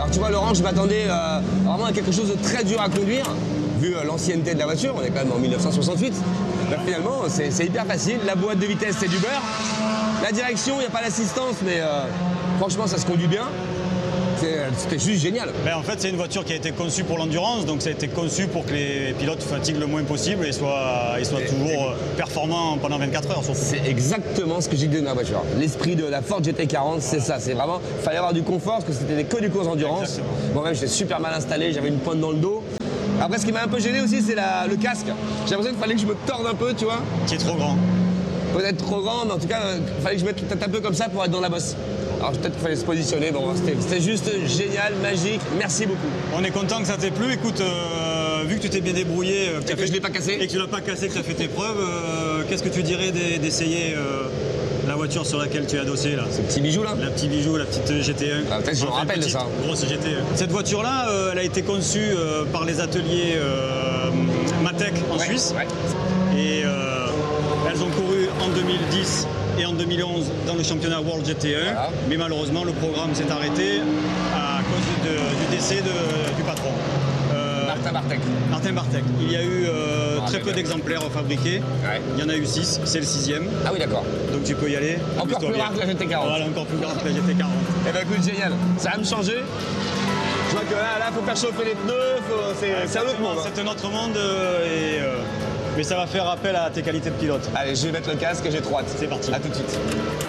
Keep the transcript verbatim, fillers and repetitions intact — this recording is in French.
Alors tu vois Laurent, je m'attendais euh, vraiment à quelque chose de très dur à conduire, vu euh, l'ancienneté de la voiture, on est quand même en mille neuf cent soixante-huit. Là, finalement, c'est hyper facile. La boîte de vitesse, c'est du beurre. La direction, il n'y a pas d'assistance, mais euh, franchement, ça se conduit bien. C'était juste génial. Ben en fait, c'est une voiture qui a été conçue pour l'endurance, donc ça a été conçu pour que les pilotes fatiguent le moins possible et soient, et soient et, toujours et... performants pendant vingt-quatre heures. C'est exactement ce que j'ai dit de ma voiture. L'esprit de la Ford G T quarante, c'est voilà. ça. C'est vraiment, il fallait avoir du confort parce que c'était que des courses d'endurance. Moi-même, j'étais super mal installé, j'avais une pointe dans le dos. Après, ce qui m'a un peu gêné aussi, c'est le casque. J'ai l'impression qu'il fallait que je me torde un peu, tu vois. Qui est trop grand. Peut-être trop grand, mais en tout cas, il fallait que je mette peut-être un peu comme ça pour être dans la bosse. Alors peut-être qu'il fallait se positionner, bon, c'était juste génial, magique, merci beaucoup. On est content que ça t'ait plu, écoute, euh, vu que tu t'es bien débrouillé, euh, que, que fait, je l'ai pas cassé et que tu l'as pas cassé, que tu as fait tes preuves, euh, qu'est-ce que tu dirais d'essayer euh, la voiture sur laquelle tu es adossé là? Ce petit bijou là? La petite bijou, la petite G T un. Ah, peut-être je me rappelle de ça. Grosse G T un. Cette voiture là, euh, elle a été conçue euh, par les ateliers euh, Matec en ouais, Suisse. Ouais. Et euh, elles ont couru en deux mille dix et en deux mille onze dans le championnat World G T un, voilà. Mais malheureusement le programme s'est arrêté à cause de, du décès de, du patron. Euh, Martin Bartek. Martin Bartek. Il y a eu euh, ah, très peu d'exemplaires fabriqués. Ouais. Il y en a eu six, c'est le sixième. Ah oui d'accord. Donc tu peux y aller. Encore plus rare que la G T quarante. Voilà, encore plus rare que la G T quarante. Eh ben écoute, génial. Ça va me changer. Je vois que là, là, faut faire chauffer les pneus, c'est un autre monde. C'est un autre monde euh, et... Euh, mais ça va faire appel à tes qualités de pilote. Allez, je vais mettre le casque et j'ai trop hâte. C'est parti. À tout de suite.